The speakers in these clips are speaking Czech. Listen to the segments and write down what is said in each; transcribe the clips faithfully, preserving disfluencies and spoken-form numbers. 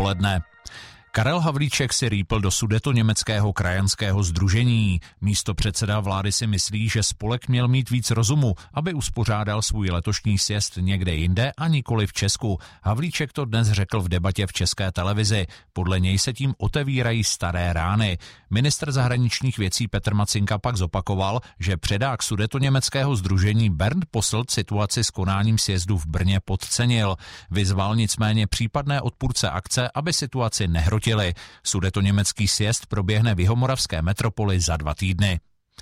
odpoledne. Karel Havlíček si rýpl do Sudetoněmeckého krajanského sdružení. Místopředseda vlády si myslí, že spolek měl mít víc rozumu, aby uspořádal svůj letošní sjezd někde jinde a nikoli v Česku. Havlíček to dnes řekl v debatě v České televizi. Podle něj se tím otevírají staré rány. Ministr zahraničních věcí Petr Macinka pak zopakoval, že předák Sudetoněmeckého sdružení Bernd Posselt situaci s konáním sjezdu v Brně podcenil. Vyzval nicméně případné odpůrce akce, aby situaci nehrotili. Sudetoněmecký sjezd proběhne v jihomoravské metropoli za dva týdny.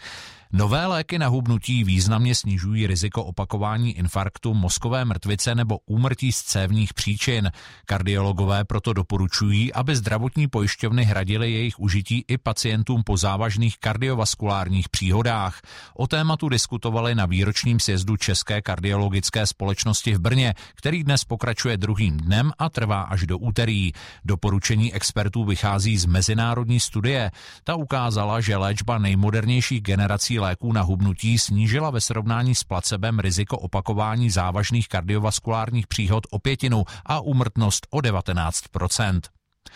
Nové léky na hubnutí významně snižují riziko opakování infarktu, mozkové mrtvice nebo úmrtí z cévních příčin. Kardiologové proto doporučují, aby zdravotní pojišťovny hradily jejich užití i pacientům po závažných kardiovaskulárních příhodách. O tématu diskutovali na výročním sjezdu České kardiologické společnosti v Brně, který dnes pokračuje druhým dnem a trvá až do úterý. Doporučení expertů vychází z mezinárodní studie. Ta ukázala, že léčba nejmodernějších generací léků na hubnutí snížila ve srovnání s placebem riziko opakování závažných kardiovaskulárních příhod o pětinu a úmrtnost o devatenáct procent.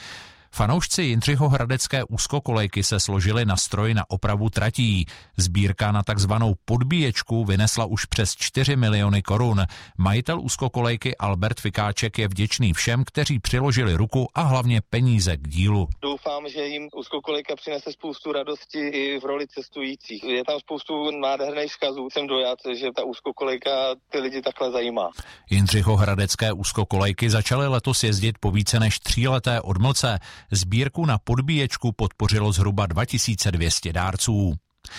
Fanoušci Jindřichohradecké úzkokolejky se složili na stroj na opravu tratí. Sbírka na takzvanou podbíječku vynesla už přes čtyři miliony korun. Majitel úzkokolejky Albert Fikáček je vděčný všem, kteří přiložili ruku a hlavně peníze k dílu. Doufám, že jim úzkokolejka přinese spoustu radosti i v roli cestujících. Je tam spoustu nádherných vzkazů. Jsem dojat, že ta úzkokolejka ty lidi takhle zajímá. Jindřichohradecké úzkokolejky začaly letos jezdit po více než tříleté odmlce. Sbírku na podbíječku podpořilo zhruba dva tisíce dvě stě dárců.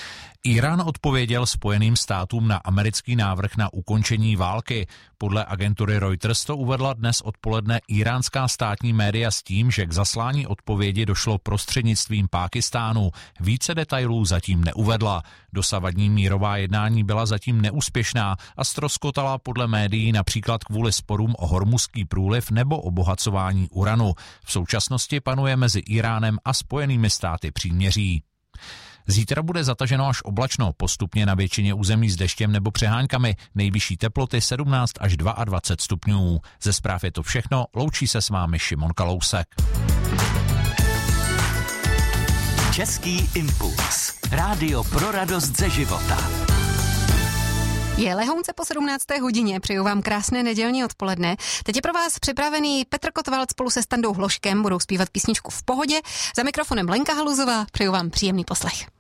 Írán odpověděl Spojeným státům na americký návrh na ukončení války. Podle agentury Reuters to uvedla dnes odpoledne íránská státní média s tím, že k zaslání odpovědi došlo prostřednictvím Pákistánu. Více detailů zatím neuvedla. Dosavadní mírová jednání byla zatím neúspěšná a ztroskotala podle médií například kvůli sporům o Hormuzský průliv nebo obohacování uranu. V současnosti panuje mezi Íránem a Spojenými státy příměří. Zítra bude zataženo až oblačno, postupně na většině území s deštěm nebo přeháňkami, nejvyšší teploty sedmnáct až dvacet dva stupňů. Ze zpráv je to všechno, loučí se s vámi Šimon Kalousek. Český impuls. Rádio pro radost ze života. Je lehounce po sedmnácté hodině, přeju vám krásné nedělní odpoledne. Teď je pro vás připravený Petr Kotwald spolu se Standou Hloškem, budou zpívat písničku V pohodě. Za mikrofonem Lenka Haluzová, přeju vám příjemný poslech.